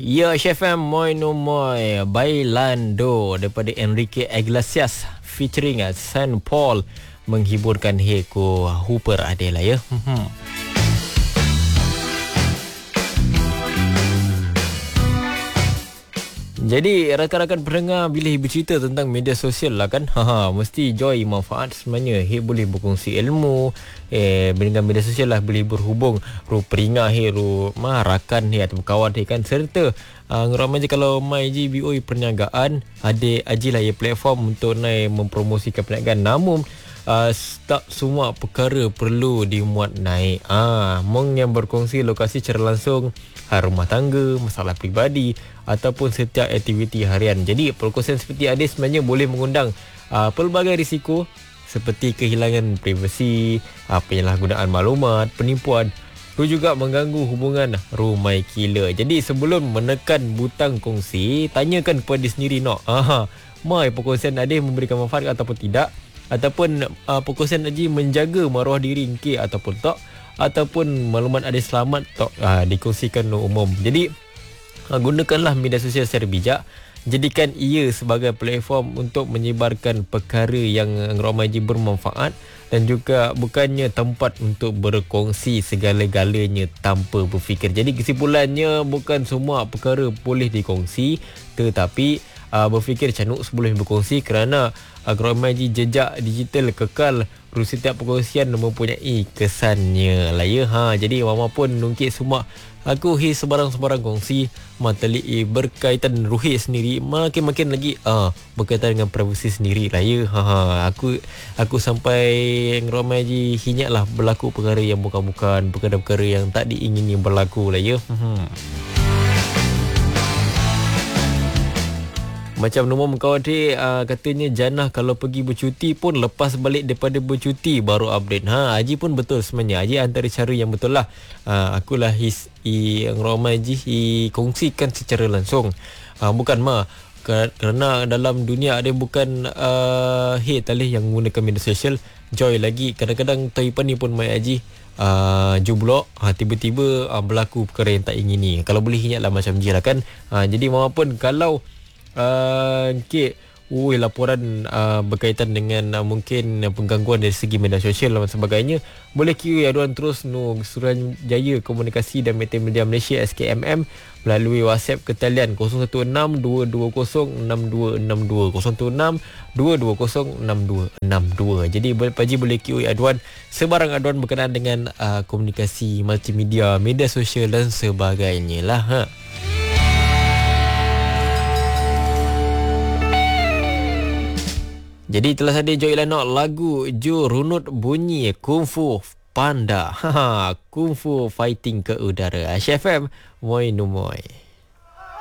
Ya, Chef M, Moi No Moi, Bailando daripada Enrique Iglesias featuring Sean Paul menghiburkan Heiko Hooper adalah ya. Jadi rakan-rakan pendengar, bila bercerita tentang media sosial lah kan, mesti Joy manfaat sebenarnya. Boleh berkongsi ilmu dengan media sosial lah, boleh berhubung ru peringat ru rakan atau kawan kan, serta ramai je kalau mai je BOI perniagaan ada ajilah ya platform untuk naik mempromosikan perniagaan. Namun tak semua perkara perlu dimuat naik. Mong yang berkongsi lokasi secara langsung rumah tangga, masalah peribadi ataupun setiap aktiviti harian. Jadi perkongsian seperti ada sebenarnya boleh mengundang pelbagai risiko seperti kehilangan privasi, penyalahgunaan maklumat, penipuan, juga mengganggu hubungan rumai kila. Jadi sebelum menekan butang kongsi, tanyakan kepada diri sendiri mai perkongsian ada memberikan manfaat ataupun tidak, ataupun perkongsian haji menjaga maruah diri ataupun tak, ataupun maklumat ada selamat tak dikongsikan umum. Jadi gunakanlah media sosial secara bijak. Jadikan ia sebagai platform untuk menyebarkan perkara yang ramai bermanfaat, dan juga bukannya tempat untuk berkongsi segala-galanya tanpa berfikir. Jadi kesimpulannya, bukan semua perkara boleh dikongsi, tetapi berfikir canuk sebelum berkongsi, kerana agromaji jejak digital kekal. Setiap perkongsian mempunyai kesannya lah ya. Jadi mama pun nungkit semua aku sebarang-sebarang kongsi matali berkaitan ruhi sendiri, makin lagi berkaitan dengan privasi sendiri lah ya. Aku sampai ngoromaji hinyak lah berlaku perkara yang bukan-bukan, perkara-perkara yang tak diingini berlaku lah ya. Macam nombor mengkawati katanya Janah kalau pergi bercuti pun lepas balik daripada bercuti baru update. Haji pun betul sebenarnya. Haji antara cara yang betul lah. Akulah yang ramai Haji kongsikan secara langsung. Bukan kerana dalam dunia ada bukan talih yang menggunakan media sosial. Joy lagi kadang-kadang Taipan ni pun mai Haji jublok, tiba-tiba berlaku perkara yang tak ingini. Kalau boleh ingatlah macam je lah kan. Jadi mama pun kalau laporan berkaitan dengan mungkin penggangguan dari segi media sosial dan sebagainya, boleh kira aduan terus Suruhanjaya Komunikasi dan Multimedia Malaysia SKMM melalui WhatsApp ke talian 016-220-6262 016-220-6262. Jadi Paji boleh kira aduan sebarang aduan berkenaan dengan komunikasi multimedia, media sosial dan sebagainya lah. Jadi telah saja Joy Lanok lagu Jo Runut bunyi Kung Fu Panda. Kung Fu fighting ke udara. Chef M, Moi No Moi.